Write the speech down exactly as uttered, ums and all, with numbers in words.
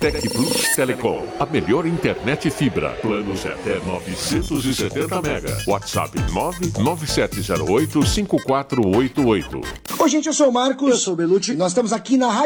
Tec Plus Telecom, a melhor internet fibra. Planos até novecentos e setenta mega. WhatsApp nove nove sete zero oito cinco quatro oito oito. Oi, gente, eu sou o Marcos. Eu sou o Belucci. Nós estamos aqui na Rádio